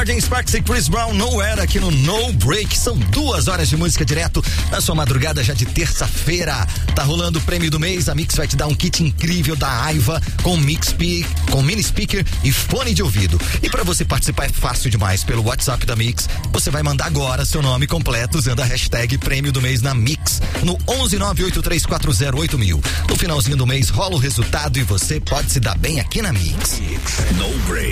Jordan Sparks e Chris Brown, Nowhere, aqui no No Break. São 2 horas de música direto na sua madrugada já de terça-feira. Tá rolando o prêmio do mês. A Mix vai te dar um kit incrível da Aiva com com mini speaker e fone de ouvido. E para você participar é fácil demais. Pelo WhatsApp da Mix, você vai mandar agora seu nome completo usando a hashtag prêmio do mês na Mix no 11983408000. No finalzinho do mês rola o resultado e você pode se dar bem aqui na Mix. No Break.